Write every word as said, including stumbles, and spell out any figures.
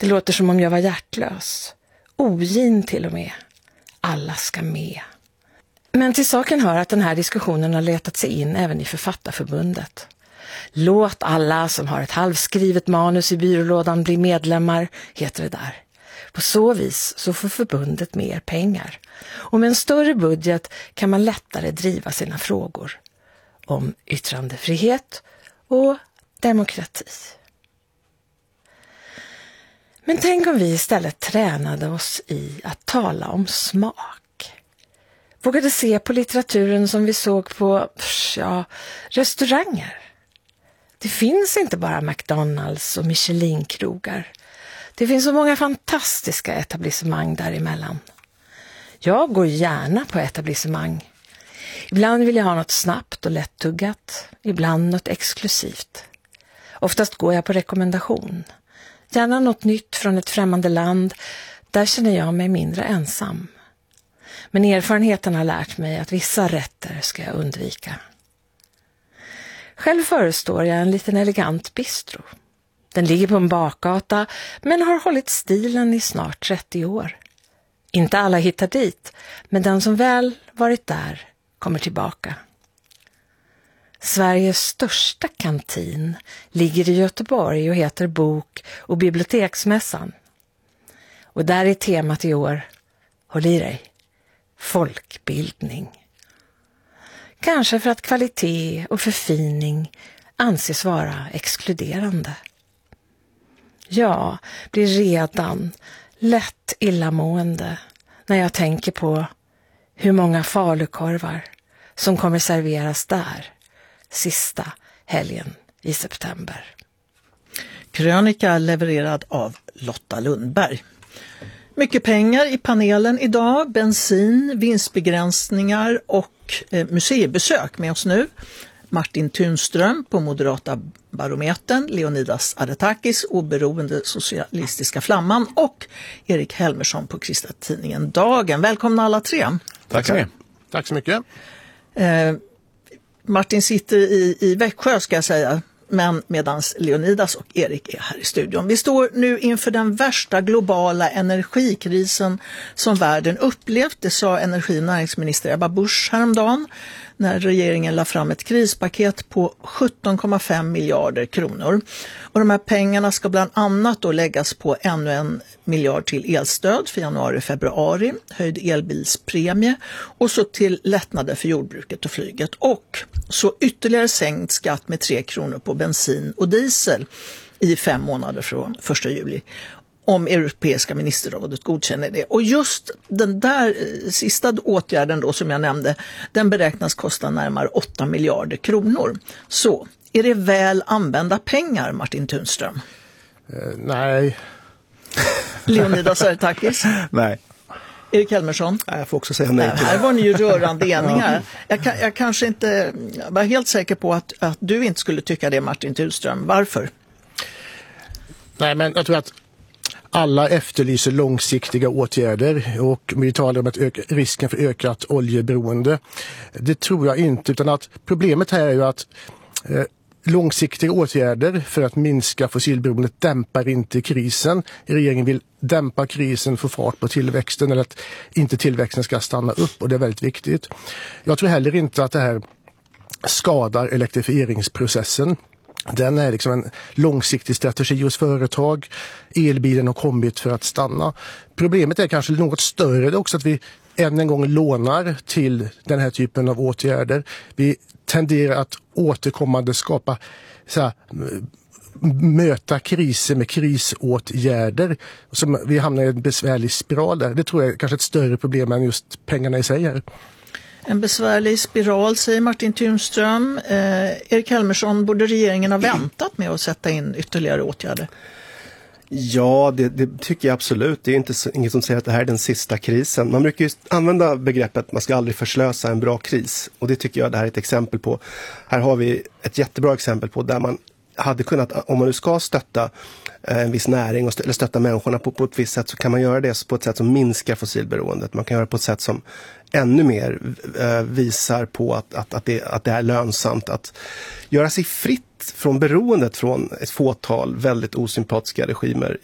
Det låter som om jag var hjärtlös. Ogin till och med. Alla ska med. Men till saken hör att den här diskussionen har letat sig in även i Författarförbundet. Låt alla som har ett halvskrivet manus i byrålådan bli medlemmar, heter det där. På så vis så får förbundet mer pengar. Och med en större budget kan man lättare driva sina frågor om yttrandefrihet och demokrati. Men tänk om vi istället tränade oss i att tala om smak. Vågade se på litteraturen som vi såg på ja, restauranger. Det finns inte bara McDonalds och Michelin-krogar. Det finns så många fantastiska etablissemang däremellan. Jag går gärna på etablissemang. Ibland vill jag ha något snabbt och lättuggat, ibland något exklusivt. Oftast går jag på rekommendation. Gärna något nytt från ett främmande land, där känner jag mig mindre ensam. Men erfarenheten har lärt mig att vissa rätter ska jag undvika. Själv förestår jag en liten elegant bistro. Den ligger på en bakgata men har hållit stilen i snart trettio år. Inte alla hittar dit, men den som väl varit där kommer tillbaka. Sveriges största kantin ligger i Göteborg och heter Bok- och biblioteksmässan. Och där är temat i år, håll i dig, folkbildning. Kanske för att kvalitet och förfining anses vara exkluderande. Jag blir redan lätt illamående när jag tänker på hur många falukorvar som kommer serveras där sista helgen i september. Krönika levererad av Lotta Lundberg. Mycket pengar i panelen idag, bensin, vinstbegränsningar och eh, museibesök med oss nu. Martin Tunström på Moderata barometern, Leonidas Aretakis, oberoende socialistiska flamman och Erik Helmersson på kristna tidningen Dagen. Välkomna alla tre. Tack så mycket. Tack så mycket. Eh, Martin sitter i, i Växjö ska jag säga, men medans Leonidas och Erik är här i studion. Vi står nu inför den värsta globala energikrisen som världen upplevt. Det sa energi- och näringsminister Ebba Busch häromdagen när regeringen la fram ett krispaket på sjutton komma fem miljarder kronor. Och de här pengarna ska bland annat då läggas på ännu en miljard till elstöd för januari-februari, höjd elbilspremie och så till lättnader för jordbruket och flyget. Och så ytterligare sänkt skatt med tre kronor på bensin och diesel i fem månader från första juli. Om Europeiska ministerrådet godkänner det. Och just den där sista åtgärden då som jag nämnde, den beräknas kosta närmare åtta miljarder kronor. Så, är det väl använda pengar, Martin Tunström? Uh, nej. Leonidas Aretakis? Nej. Erik Helmersson? Nej, jag får också säga nej till det. Här var ni ju rörande eniga. Jag, kan, jag kanske inte jag var helt säker på att, att du inte skulle tycka det, Martin Tunström. Varför? Nej, men jag tror att alla efterlyser långsiktiga åtgärder och vi talar om att öka, risken för ökat oljeberoende. Det tror jag inte, utan att problemet här är ju att eh, långsiktiga åtgärder för att minska fossilberoendet dämpar inte krisen. Regeringen vill dämpa krisen, få fart på tillväxten eller att inte tillväxten ska stanna upp och det är väldigt viktigt. Jag tror heller inte att det här skadar elektrifieringsprocessen. Den är liksom en långsiktig strategi hos företag. Elbilen har kommit för att stanna. Problemet är kanske något större. Det är också att vi än en gång lånar till den här typen av åtgärder. Vi tenderar att återkommande skapa så här, möta kriser med krisåtgärder. Som vi hamnar i en besvärlig spiral där. Det tror jag är kanske ett större problem än just pengarna i sig här. En besvärlig spiral, säger Martin Tunström. Eh, Erik Helmersson, borde regeringen ha väntat med att sätta in ytterligare åtgärder? Ja, det, det tycker jag absolut. Det är inte så, inget som säger att det här är den sista krisen. Man brukar ju använda begreppet man ska aldrig förslösa en bra kris. Och det tycker jag det här är ett exempel på. Här har vi ett jättebra exempel på där man hade kunnat, om man nu ska stötta en viss näring och eller stötta människorna på, på ett visst sätt, så kan man göra det på ett sätt som minskar fossilberoendet. Man kan göra det på ett sätt som ännu mer eh, visar på att, att, att, det, att det är lönsamt att göra sig fritt från beroendet från ett fåtal väldigt osympatiska regimer